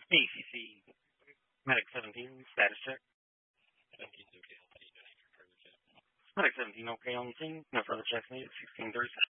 ACC Medic 17 status check. 17's okay. I'll put you down for further check. Medic 17 okay on the scene. No further checks needed. 1637.